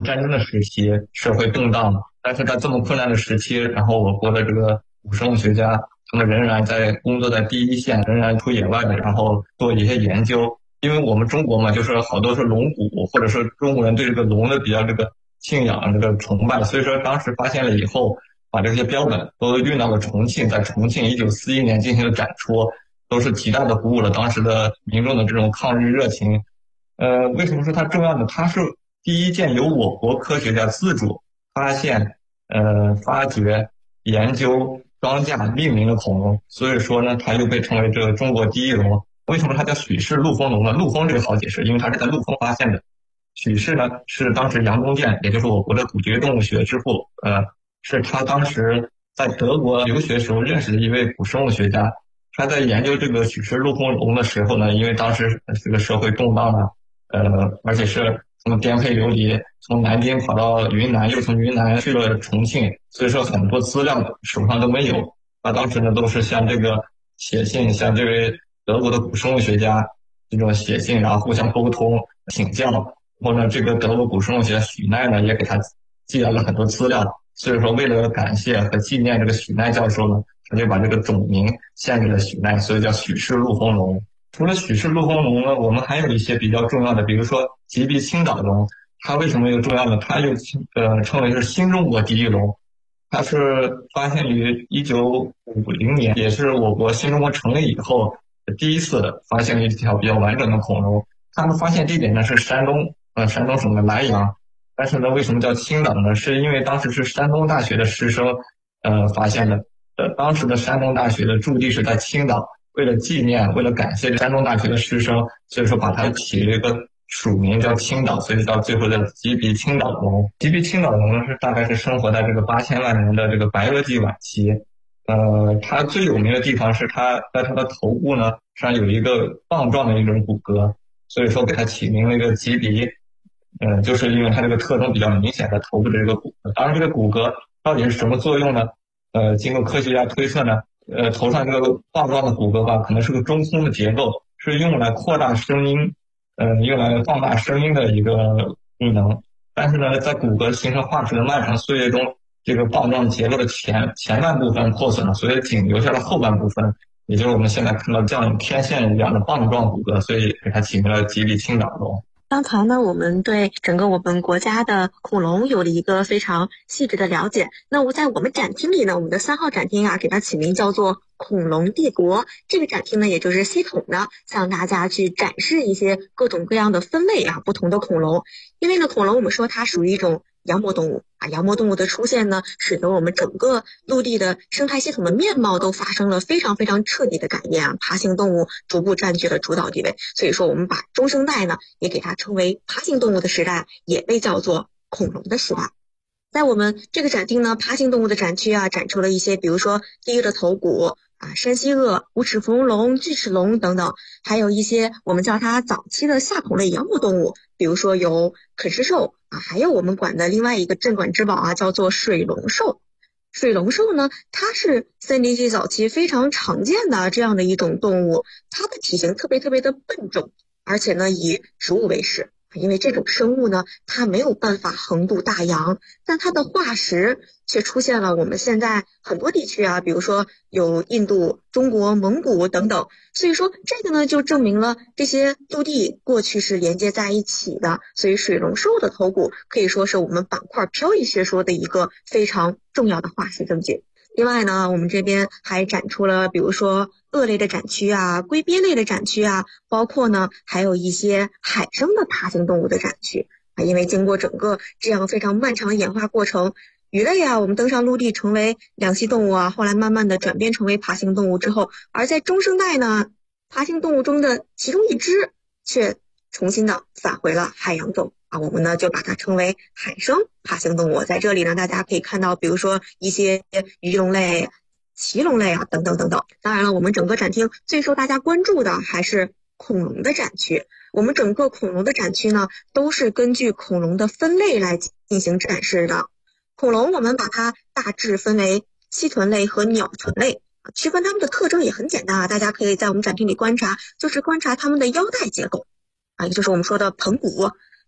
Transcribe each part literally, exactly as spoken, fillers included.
战争的时期，社会动荡，但是在这么困难的时期，然后我国的这个古生物学家，他们仍然在工作在第一线，仍然出野外的，然后做一些研究。因为我们中国嘛，就是好多是龙骨，或者是中国人对这个龙的比较这个信仰、这个崇拜，所以说当时发现了以后，把这些标本都运到了重庆，在重庆一九四一年进行了展出，都是极大的鼓舞了当时的民众的这种抗日热情。呃，为什么说它重要呢？它是第一件由我国科学家自主发现、呃发掘、研究、装架、命名的恐龙，所以说呢，它又被称为这个中国第一龙。为什么它叫许氏陆丰龙呢？陆丰这个好解释，因为它是在陆丰发现的。许氏呢，是当时杨宗建，也就是我国的古脊椎动物学之父，呃，是他当时在德国留学时候认识的一位古生物学家。他在研究这个许氏陆丰龙的时候呢，因为当时这个社会动荡啊，呃，而且是从颠沛流离，从南京跑到云南，又从云南去了重庆，所以说很多资料手上都没有。他当时呢，都是向这个写信，向这位德国的古生物学家这种写信，然后互相沟通请教。然后呢，这个德国古生物学家许奈呢，也给他寄来了很多资料。所以说，为了感谢和纪念这个许奈教授呢，他就把这个种名献给了许奈，所以叫许氏陆丰龙。除了许氏陆丰龙呢，我们还有一些比较重要的，比如说吉鼻青岛龙，它为什么又重要呢？它又呃称为是新中国第一龙。它是发现于一九五零年，也是我国新中国成立以后第一次发现了一条比较完整的恐龙。他们发现地点呢是山东，呃，山东省的莱阳。但是呢，为什么叫青岛呢？是因为当时是山东大学的师生，呃，发现的。呃，当时的山东大学的驻地是在青岛，为了纪念，为了感谢山东大学的师生，所以说把它起了一个属名叫青岛，所以叫最后的吉鼻青岛龙。吉鼻青岛龙呢，是大概是生活在这个八千万年的这个白垩纪晚期。呃，它最有名的地方是它在它的头部呢上有一个棒状的一种骨骼，所以说给它起名了一个吉鼻。嗯，就是因为它这个特征比较明显的头部的这个骨骼。当然，这个骨骼到底是什么作用呢？呃，经过科学家推测呢，呃，头上这个棒状的骨骼吧，可能是个中空的结构，是用来扩大声音，呃，用来放大声音的一个功能。但是呢，在骨骼形成化石的漫长岁月中，这个棒状结构的前前半部分破损了，所以仅留下了后半部分，也就是我们现在看到像天线一样的棒状骨骼，所以给它起名了吉鼻青岛龙。 刚才呢，我们对整个我们国家的恐龙有了一个非常细致的了解。那我在我们展厅里呢，我们的三号展厅啊，给它起名叫做恐龙帝国。这个展厅呢，也就是系统的向大家去展示一些各种各样的分类啊，不同的恐龙。因为呢，恐龙我们说它属于一种羊膜动物啊，羊膜动物的出现呢，使得我们整个陆地的生态系统的面貌都发生了非常非常彻底的改变啊，爬行动物逐步占据了主导地位。所以说，我们把中生代呢，也给它称为爬行动物的时代，也被叫做恐龙的时代。在我们这个展厅呢，爬行动物的展区啊，展出了一些，比如说第一的头骨啊，山西鳄、无齿伏龙、巨齿龙等等，还有一些我们叫它早期的夏孔类羊膜动物，比如说有啃食兽啊，还有我们管的另外一个镇馆之宝啊，叫做水龙兽。水龙兽呢，它是森林系早期非常常见的这样的一种动物，它的体型特别特别的笨重，而且呢以植物为食。因为这种生物呢，它没有办法横渡大洋，但它的化石却出现了我们现在很多地区啊，比如说有印度、中国、蒙古等等。所以说这个呢，就证明了这些陆地过去是连接在一起的。所以水龙兽的头骨可以说是我们板块漂移学说的一个非常重要的化石证据。另外呢，我们这边还展出了比如说鳄类的展区啊，龟鳖类的展区啊，包括呢还有一些海生的爬行动物的展区啊。因为经过整个这样非常漫长的演化过程，鱼类啊，我们登上陆地成为两栖动物啊，后来慢慢的转变成为爬行动物之后，而在中生代呢，爬行动物中的其中一只却重新的返回了海洋中啊，我们呢就把它称为海生爬行动物。在这里呢，大家可以看到，比如说一些鱼龙类、鳍龙类啊，等等等等。当然了，我们整个展厅最受大家关注的还是恐龙的展区。我们整个恐龙的展区呢，都是根据恐龙的分类来进行展示的。恐龙我们把它大致分为栖臀类和鸟臀类，区分它们的特征也很简单啊，大家可以在我们展厅里观察，就是观察它们的腰带结构啊，也就是我们说的盆骨。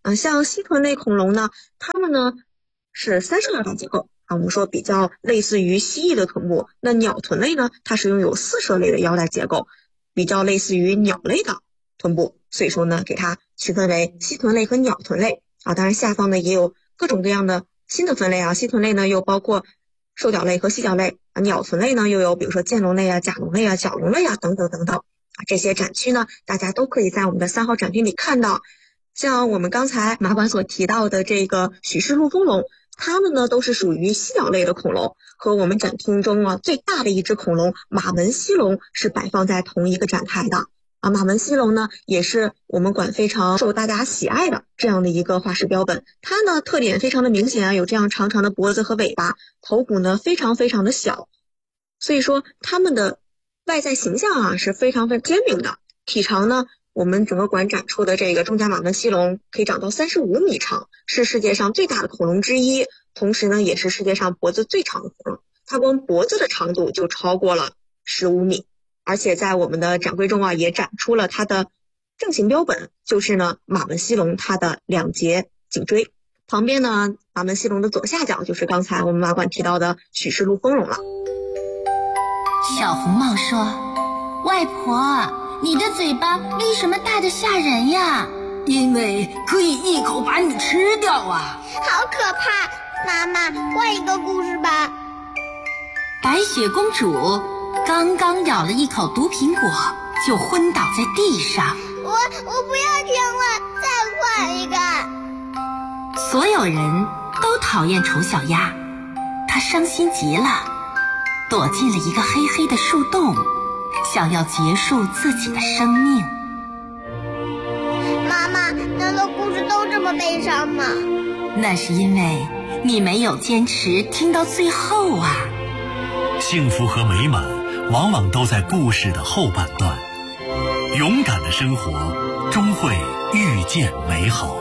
啊，像蜥臀类恐龙呢，它们呢是三摄腰带结构啊，我们说比较类似于蜥蜴的臀部。那鸟臀类呢，它是拥有四摄类的腰带结构，比较类似于鸟类的臀部，所以说呢，给它区分为蜥臀类和鸟臀类啊。当然下方呢也有各种各样的新的分类啊，蜥臀类呢又包括兽脚类和蜥脚类啊，鸟臀类呢又有比如说剑龙类啊、甲龙类啊、角龙类啊等等等等啊。这些展区呢，大家都可以在我们的三号展厅里看到。像我们刚才马馆所提到的这个许氏陆丰龙，它们呢都是属于蜥脚类的恐龙，和我们展厅中啊最大的一只恐龙马门溪龙是摆放在同一个展台的啊。马门溪龙呢也是我们馆非常受大家喜爱的这样的一个化石标本。它呢特点非常的明显啊，有这样长长的脖子和尾巴，头骨呢非常非常的小，所以说它们的外在形象啊是非常非常鲜明的。体长呢，我们整个馆展出的这个中甲马门溪龙可以长到三十五米长，是世界上最大的恐龙之一，同时呢也是世界上脖子最长的恐龙，它光脖子的长度就超过了十五米。而且在我们的展柜中啊也展出了它的正形标本，就是呢马门溪龙它的两节颈椎，旁边呢马门溪龙的左下角就是刚才我们马馆提到的许氏陆丰龙了。 小红帽说，外婆，你的嘴巴为什么大得吓人呀？ 因为可以一口把你吃掉啊！ 好可怕！妈妈，换一个故事吧。 白雪公主刚刚咬了一口毒苹果，就昏倒在地上。 我我不要听了，再换一个。 所有人都讨厌丑小鸭，她伤心极了，躲进了一个黑黑的树洞，想要结束自己的生命。 妈妈，难道故事都这么悲伤吗？ 那是因为你没有坚持听到最后啊。 幸福和美满往往都在故事的后半段，勇敢的生活终会遇见美好。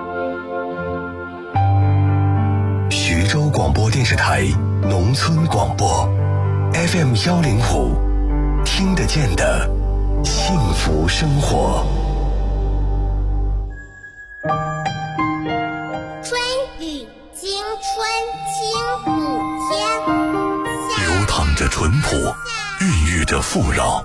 徐州广播电视台农村广播 F M 幺零五，听得见的幸福生活。 春雨惊春清谷天， 流淌着淳朴，孕育着富饶。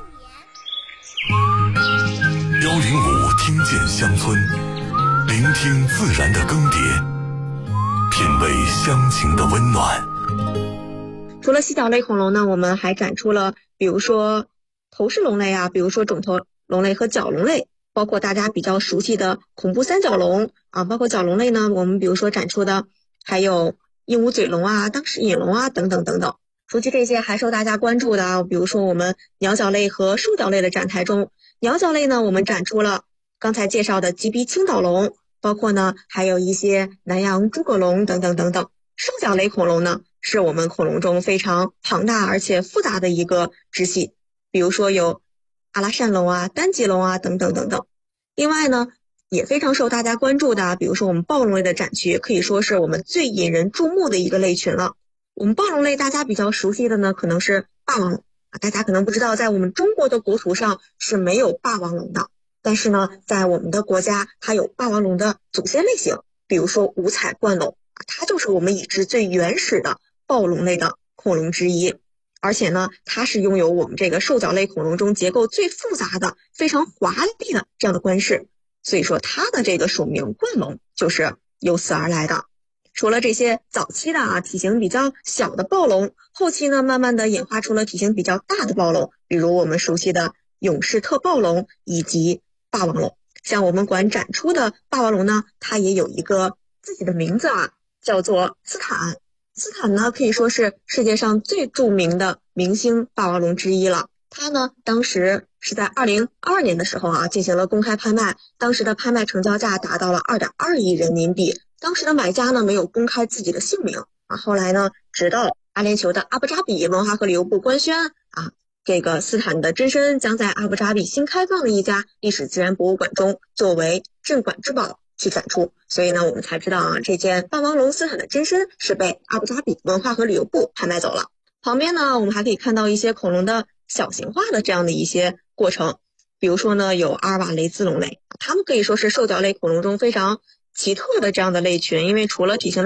幺零五听见乡村，聆听自然的更迭，品味乡情的温暖。 除了蜥脚类恐龙呢，我们还展出了比如说头饰龙类啊，比如说肿头龙类和角龙类，包括大家比较熟悉的恐怖三角龙啊，包括角龙类呢，我们比如说展出的还有鹦鹉嘴龙啊、当时隐龙啊等等等等。除去这些还受大家关注的啊，比如说我们鸟脚类和兽脚类的展台中，鸟脚类呢我们展出了刚才介绍的棘鼻青岛龙，包括呢还有一些南洋诸葛龙等等等等。兽脚类恐龙呢是我们恐龙中非常庞大而且复杂的一个支系，比如说有阿拉善龙啊、单脊龙啊等等等等。另外呢也非常受大家关注的，比如说我们暴龙类的展区，可以说是我们最引人注目的一个类群了。我们暴龙类大家比较熟悉的呢可能是霸王龙啊，大家可能不知道在我们中国的国土上是没有霸王龙的，但是呢在我们的国家它有霸王龙的祖先类型，比如说五彩冠龙，它就是我们已知最原始的暴龙类的恐龙之一，而且呢它是拥有我们这个兽脚类恐龙中结构最复杂的非常华丽的这样的冠饰，所以说它的这个属名冠龙就是由此而来的。除了这些早期的啊体型比较小的暴龙，后期呢慢慢的演化出了体型比较大的暴龙，比如我们熟悉的勇士特暴龙以及霸王龙。像我们馆展出的霸王龙呢，它也有一个自己的名字啊，叫做斯坦。斯坦呢可以说是世界上最著名的明星霸王龙之一了。它呢当时是在二零二二年的时候啊进行了公开拍卖，当时的拍卖成交价达到了 二点二亿人民币。当时的买家呢没有公开自己的姓名啊，后来呢直到阿联酋的阿布扎比文化和旅游部官宣啊，这个斯坦的真身将在阿布扎比新开放的一家历史自然博物馆中作为镇馆之宝去展出，所以呢我们才知道啊这件霸王龙斯坦的真身是被阿布扎比文化和旅游部拍卖走了。旁边呢我们还可以看到一些恐龙的小型化的这样的一些过程，比如说呢有阿尔瓦雷兹龙类，它们可以说是兽脚类恐龙中非常奇特的这样的类群，因为除了体型的